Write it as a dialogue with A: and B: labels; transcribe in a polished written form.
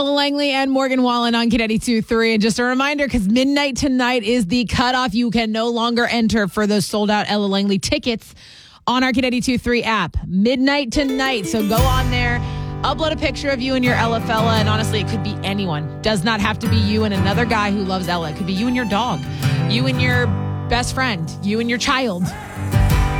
A: Ella Langley and Morgan Wallen on Kid 82.3. And just a reminder, because midnight tonight is the cutoff. You can no longer enter for those sold-out Ella Langley tickets on our Kid 82.3 app. Midnight tonight. So go on there, upload a picture of you and your Ella fella. And honestly, it could be anyone. Does not have to be you and another guy who loves Ella. It could be you and your dog, you and your best friend, you and your child.